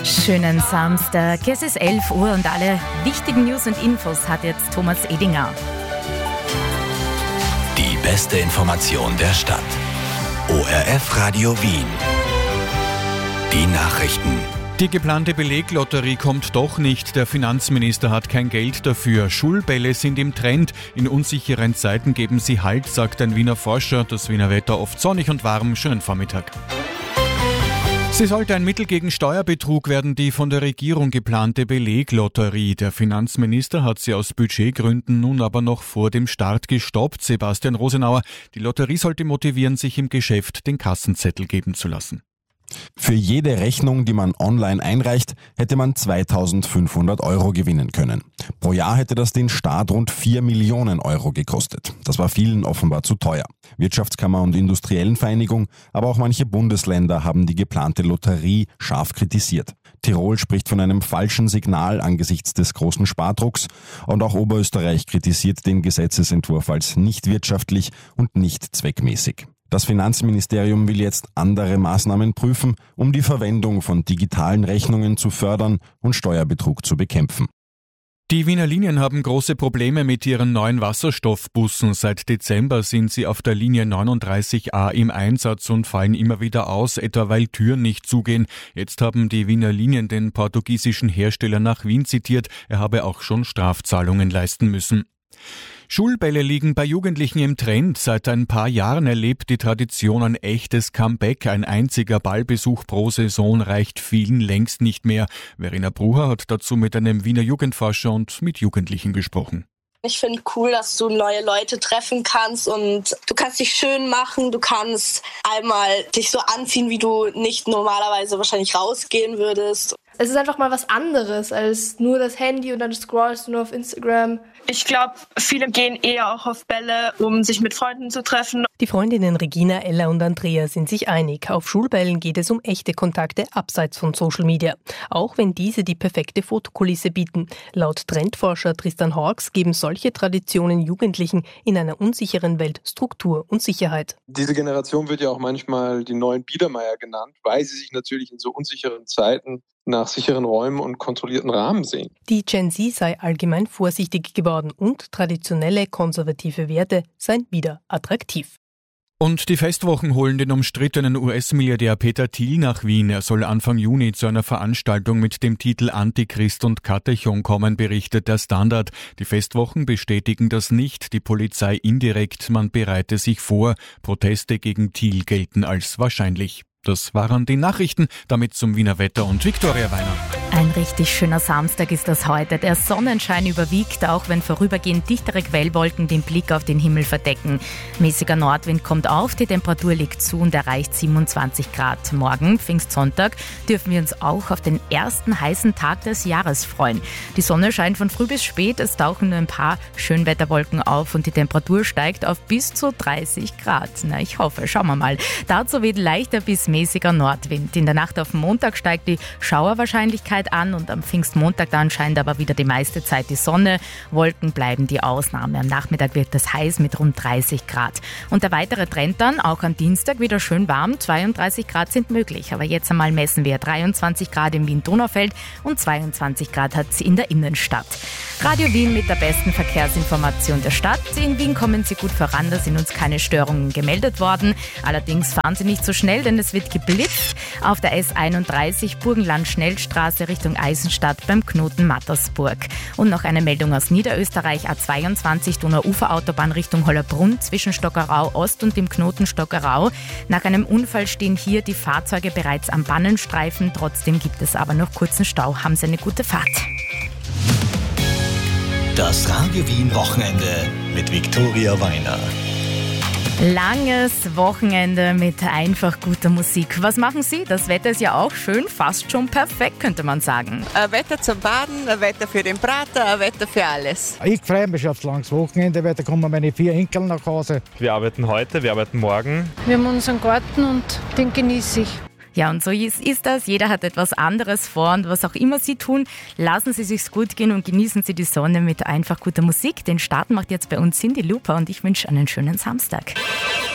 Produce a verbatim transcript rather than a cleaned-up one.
Schönen Samstag, es ist elf Uhr und alle wichtigen News und Infos hat jetzt Thomas Edinger. Die beste Information der Stadt. O R F Radio Wien. Die Nachrichten. Die geplante Beleglotterie kommt doch nicht. Der Finanzminister hat kein Geld dafür. Schulbälle sind im Trend. In unsicheren Zeiten geben sie Halt, sagt ein Wiener Forscher. Das Wiener Wetter oft sonnig und warm. Schönen Vormittag. Sie sollte ein Mittel gegen Steuerbetrug werden, die von der Regierung geplante Beleglotterie. Der Finanzminister hat sie aus Budgetgründen nun aber noch vor dem Start gestoppt. Sebastian Rosenauer, die Lotterie sollte motivieren, sich im Geschäft den Kassenzettel geben zu lassen. Für jede Rechnung, die man online einreicht, hätte man zweitausendfünfhundert Euro gewinnen können. Pro Jahr hätte das den Staat rund vier Millionen Euro gekostet. Das war vielen offenbar zu teuer. Wirtschaftskammer und Industriellenvereinigung, aber auch manche Bundesländer haben die geplante Lotterie scharf kritisiert. Tirol spricht von einem falschen Signal angesichts des großen Spardrucks und auch Oberösterreich kritisiert den Gesetzesentwurf als nicht wirtschaftlich und nicht zweckmäßig. Das Finanzministerium will jetzt andere Maßnahmen prüfen, um die Verwendung von digitalen Rechnungen zu fördern und Steuerbetrug zu bekämpfen. Die Wiener Linien haben große Probleme mit ihren neuen Wasserstoffbussen. Seit Dezember sind sie auf der Linie neununddreißig a im Einsatz und fallen immer wieder aus, etwa weil Türen nicht zugehen. Jetzt haben die Wiener Linien den portugiesischen Hersteller nach Wien zitiert. Er habe auch schon Strafzahlungen leisten müssen. Schulbälle liegen bei Jugendlichen im Trend. Seit ein paar Jahren erlebt die Tradition ein echtes Comeback. Ein einziger Ballbesuch pro Saison reicht vielen längst nicht mehr. Verena Brucher hat dazu mit einem Wiener Jugendforscher und mit Jugendlichen gesprochen. Ich finde cool, dass du neue Leute treffen kannst und du kannst dich schön machen, du kannst einmal dich so anziehen, wie du nicht normalerweise wahrscheinlich rausgehen würdest. Es ist einfach mal was anderes als nur das Handy und dann scrollst du nur auf Instagram. Ich glaube, viele gehen eher auch auf Bälle, um sich mit Freunden zu treffen. Die Freundinnen Regina, Ella und Andrea sind sich einig. Auf Schulbällen geht es um echte Kontakte abseits von Social Media. Auch wenn diese die perfekte Fotokulisse bieten. Laut Trendforscher Tristan Hawks geben solche Traditionen Jugendlichen in einer unsicheren Welt Struktur und Sicherheit. Diese Generation wird ja auch manchmal die neuen Biedermeier genannt, weil sie sich natürlich in so unsicheren Zeiten nach sicheren Räumen und kontrollierten Rahmen sehen. Die Gen Z sei allgemein vorsichtig geworden und traditionelle konservative Werte seien wieder attraktiv. Und die Festwochen holen den umstrittenen U S-Milliardär Peter Thiel nach Wien. Er soll Anfang Juni zu einer Veranstaltung mit dem Titel Antichrist und Katechon kommen, berichtet der Standard. Die Festwochen bestätigen das nicht, die Polizei indirekt, man bereite sich vor. Proteste gegen Thiel gelten als wahrscheinlich. Das waren die Nachrichten, damit zum Wiener Wetter und Viktoria Weiner. Ein richtig schöner Samstag ist das heute. Der Sonnenschein überwiegt, auch wenn vorübergehend dichtere Quellwolken den Blick auf den Himmel verdecken. Mäßiger Nordwind kommt auf, die Temperatur liegt zu und erreicht siebenundzwanzig Grad. Morgen, Pfingstsonntag, dürfen wir uns auch auf den ersten heißen Tag des Jahres freuen. Die Sonne scheint von früh bis spät, es tauchen nur ein paar Schönwetterwolken auf und die Temperatur steigt auf bis zu dreißig Grad. Na, ich hoffe, schauen wir mal. Dazu weht leichter bis mäßiger Nordwind. In der Nacht auf den Montag steigt die Schauerwahrscheinlichkeit an und am Pfingstmontag dann scheint aber wieder die meiste Zeit die Sonne. Wolken bleiben die Ausnahme. Am Nachmittag wird es heiß mit rund dreißig Grad. Und der weitere Trend dann, auch am Dienstag wieder schön warm, zweiunddreißig Grad sind möglich. Aber jetzt einmal messen wir dreiundzwanzig Grad im Wien-Donaufeld und zweiundzwanzig Grad hat es in der Innenstadt. Radio Wien mit der besten Verkehrsinformation der Stadt. In Wien kommen Sie gut voran, da sind uns keine Störungen gemeldet worden. Allerdings fahren Sie nicht so schnell, denn es wird geblitzt. Auf der S einunddreißig Burgenland-Schnellstraße Richtung Eisenstadt beim Knoten Mattersburg. Und noch eine Meldung aus Niederösterreich, A zweiundzwanzig Donau-Ufer-Autobahn Richtung Hollerbrunn zwischen Stockerau Ost und dem Knoten Stockerau. Nach einem Unfall stehen hier die Fahrzeuge bereits am Bannenstreifen. Trotzdem gibt es aber noch kurzen Stau. Haben Sie eine gute Fahrt. Das Radio Wien Wochenende mit Viktoria Weiner. Langes Wochenende mit einfach guter Musik. Was machen Sie? Das Wetter ist ja auch schön, fast schon perfekt, könnte man sagen. Ein Wetter zum Baden, ein Wetter für den Braten, ein Wetter für alles. Ich freue mich schon aufs langes Wochenende, weil da kommen meine vier Enkel nach Hause. Wir arbeiten heute, wir arbeiten morgen. Wir haben unseren Garten und den genieße ich. Ja, und so ist, ist das. Jeder hat etwas anderes vor und was auch immer Sie tun, lassen Sie sich's gut gehen und genießen Sie die Sonne mit einfach guter Musik. Den Start macht jetzt bei uns Cindy Lauper und ich wünsche einen schönen Samstag.